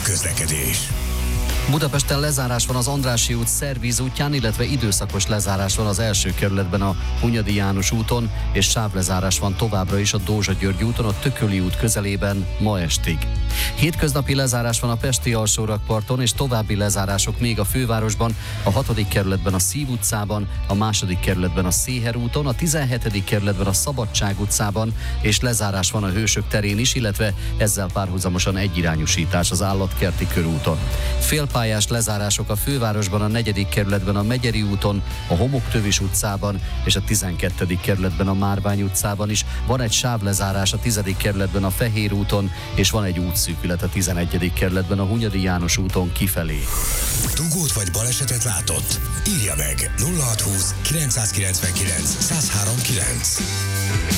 közlekedés. Budapesten lezárás van az Andrássy út Szervíz útján, illetve időszakos lezárás van az első kerületben a Hunyadi János úton, és sávlezárás van továbbra is a Dózsa-György úton, a Tököli út közelében ma estig. Hétköznapi lezárás van a Pesti alsórakparton, és további lezárások még a fővárosban, a 6. kerületben a Szív utcában, a 2. kerületben a Széher úton, a 17. kerületben a Szabadság utcában, és lezárás van a Hősök terén is, illetve ezzel párhuzamosan egyirányúsítás az Állatkerti körúton. Félpályás lezárások a fővárosban, a 4. kerületben a Megyeri úton, a Homoktövis utcában és a 12. kerületben a Márvány utcában is. Van egy sávlezárás a 10. kerületben a Fehér úton, és van egy útszűkület a 11. kerületben a Hunyadi János úton kifelé. Dugót vagy balesetet látott? Írja meg 0620 999 1039.